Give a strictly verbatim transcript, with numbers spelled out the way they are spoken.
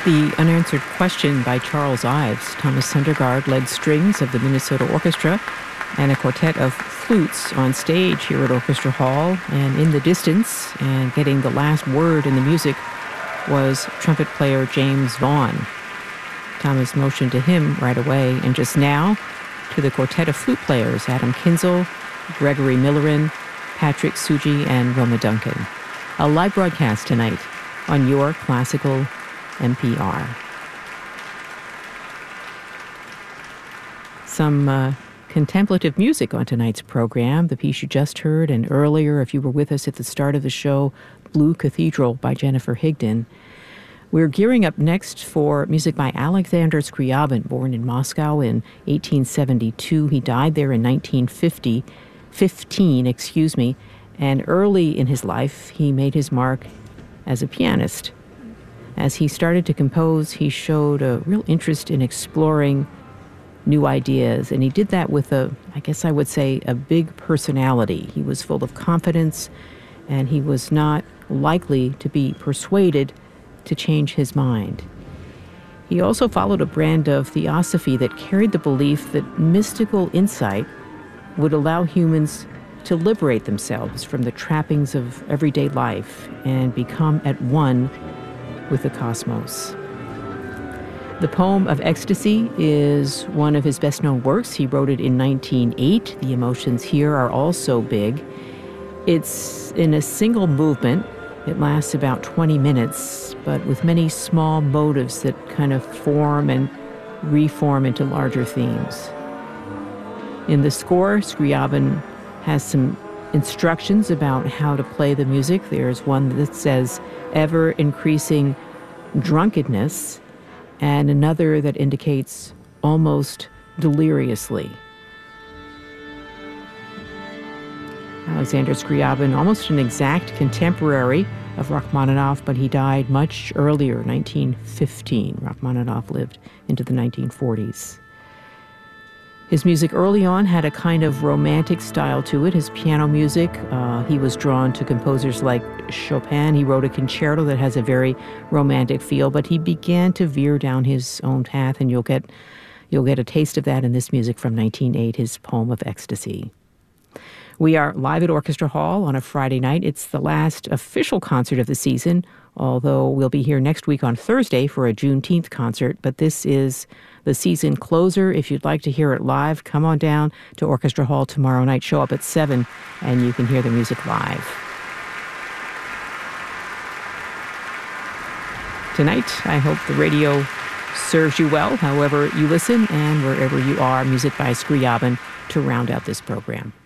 The Unanswered Question by Charles Ives. Thomas Sundergaard led strings of the Minnesota Orchestra and a quartet of flutes on stage here at Orchestra Hall. And in the distance, and getting the last word in the music, was trumpet player James Vaughn. Thomas motioned to him right away, and just now to the quartet of flute players, Adam Kinzel, Gregory Millerin, Patrick Suji, and Roma Duncan. A live broadcast tonight on your classical N P R. Some uh, contemplative music on tonight's program. The piece you just heard, and earlier, if you were with us at the start of the show, Blue Cathedral by Jennifer Higdon. We're gearing up next for music by Alexander Scriabin, born in Moscow in eighteen seventy-two. He died there in nineteen fifty, fifteen, excuse me, and early in his life, he made his mark as a pianist. As he started to compose, he showed a real interest in exploring new ideas, and he did that with a, I guess I would say, a big personality. He was full of confidence, and he was not likely to be persuaded to change his mind. He also followed a brand of theosophy that carried the belief that mystical insight would allow humans to liberate themselves from the trappings of everyday life and become at one with the cosmos. The poem of Ecstasy is one of his best-known works. He wrote it in nineteen oh eight. The emotions here are also big. It's in a single movement. It lasts about twenty minutes, but with many small motives that kind of form and reform into larger themes. In the score, Scriabin has some instructions about how to play the music. There's one that says, ever-increasing drunkenness, and another that indicates almost deliriously. Alexander Scriabin, almost an exact contemporary of Rachmaninoff, but he died much earlier, nineteen fifteen. Rachmaninoff lived into the nineteen forties. His music early on had a kind of romantic style to it. His piano music, uh, he was drawn to composers like Chopin. He wrote a concerto that has a very romantic feel, but he began to veer down his own path, and you'll get you'll get a taste of that in this music from nineteen oh eight, his poem of Ecstasy. We are live at Orchestra Hall on a Friday night. It's the last official concert of the season, although we'll be here next week on Thursday for a Juneteenth concert, but this is the season closer. If you'd like to hear it live, come on down to Orchestra Hall tomorrow night. Show up at seven, and you can hear the music live. Tonight, I hope the radio serves you well, however you listen, and wherever you are, music by Scriabin to round out this program.